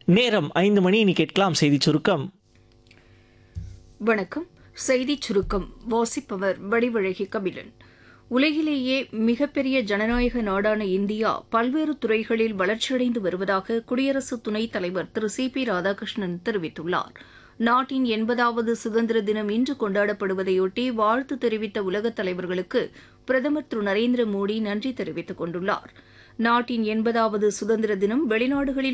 நேரம் 5 மணி. இனி கேட்கலாம் செய்திச் சுருக்கம். வணக்கம். செய்திச் சுருக்கம் வாசிப்பவர் வடிவழகி கபிலன். உலகிலேயே மிகப்பெரிய ஜனநாயக நாடான இந்தியா பல்வேறு துறைகளில் வளர்ச்சியடைந்து வருவதாக குடியரசு துணைத் தலைவர் திரு சி.பி. ராதாகிருஷ்ணன் தெரிவித்துள்ளார். நாட்டின் 80வது சுதந்திர தினம் இன்று கொண்டாடப்படுவதையொட்டி வாழ்த்து தெரிவித்த உலகத் தலைவர்களுக்கு பிரதமர் திரு நரேந்திர மோடி நன்றி தெரிவித்துக் கொண்டுள்ளார். நாட்டின் 80வது சுதந்திர தினம் வெளிநாடுகளில்